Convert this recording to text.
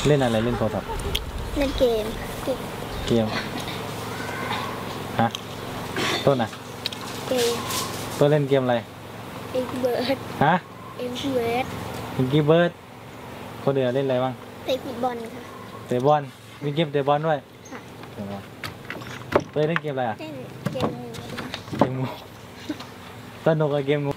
เล่นอะไรเล่นโทรศัพท์เล่นเกมเกมฮะต้นอ่ะเกมต้นเล่นเกมอะไรเอ็กเบิร์ดฮะเอ็กเบิร์ดมิงกี้เบิร์ดคนเดียวเล่นอะไรบ้างเตะฟุตบอลค่ะเตะบอลมีเกมเตะบอลด้วยค่ะเล่นเกมอะไรอ่ะเล่นเกมงูเกมงูสนุกกับเกมงู